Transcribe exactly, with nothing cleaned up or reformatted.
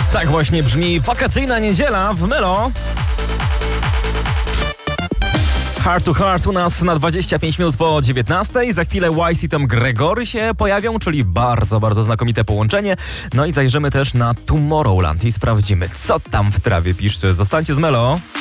Tak właśnie brzmi wakacyjna niedziela w Melo. Heart to Heart u nas na dwadzieścia pięć minut po dziewiętnastej. Za chwilę Y C tam Gregory się pojawią, czyli bardzo, bardzo znakomite połączenie. No i zajrzymy też na Tomorrowland i sprawdzimy, co tam w trawie piszczy. Zostańcie z Melo.